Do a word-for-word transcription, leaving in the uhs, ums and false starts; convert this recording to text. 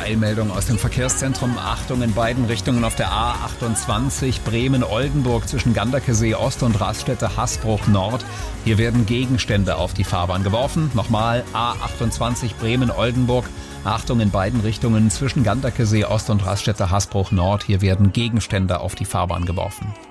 Eilmeldung aus dem Verkehrszentrum. Achtung in beiden Richtungen auf der A achtundzwanzig Bremen-Oldenburg zwischen Ganderkesee Ost und Raststätte-Hasbruch Nord. Hier werden Gegenstände auf die Fahrbahn geworfen. Nochmal A achtundzwanzig Bremen-Oldenburg. Achtung in beiden Richtungen zwischen Ganderkesee Ost und Raststätte Hasbruch Nord. Hier werden Gegenstände auf die Fahrbahn geworfen.